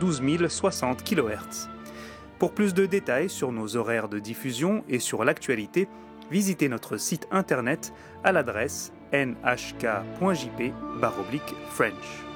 12 060 kHz. Pour plus de détails sur nos horaires de diffusion et sur l'actualité, visitez notre site internet à l'adresse nhk.jp/French.